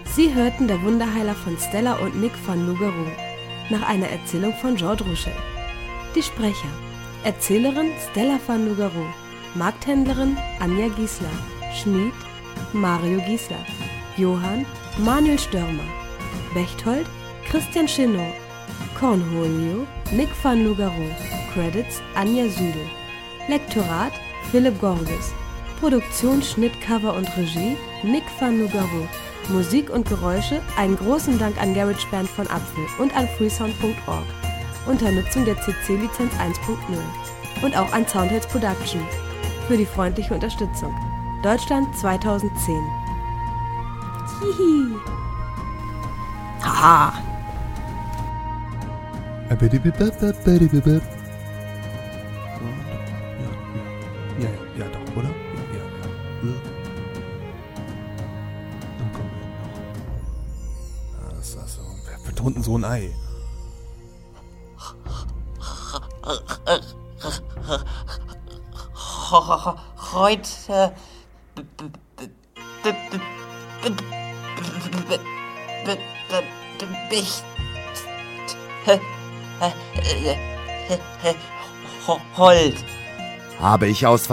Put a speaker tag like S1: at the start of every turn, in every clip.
S1: Sie hörten Der Wunderheiler von Stella und Nick van Loogeroo, nach einer Erzählung von George Rouchel. Die Sprecher: Erzählerin Stella van Loogeroo, Markthändlerin Anja Giesler, Schmied Mario Giesler, Johann Manuel Störmer, Bechtold Christian Chenot, Cornholio Nick van Loogeroo, Credits Anja Südel, Lektorat Philipp Gorges, Produktion, Schnitt, Cover und Regie Nick van Loogeroo, Musik und Geräusche einen großen Dank an GarageBand von Apfel und an freesound.org, unter Nutzung der CC-Lizenz 1.0 und auch an Soundheads Production für die freundliche Unterstützung. Deutschland 2010. Hihi. Haha.
S2: Ja, doch, oder? Ja. Dann kommen wir noch. Das ist also, wer betont denn so ein Ei?
S3: Heute Hold.
S4: Habe ich aus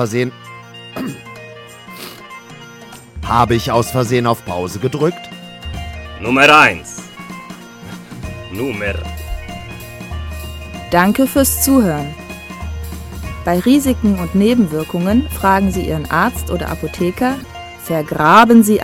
S4: Versehen auf Pause gedrückt?
S5: Nummer 1.
S6: Danke fürs Zuhören. Bei Risiken und Nebenwirkungen fragen Sie Ihren Arzt oder Apotheker, vergraben Sie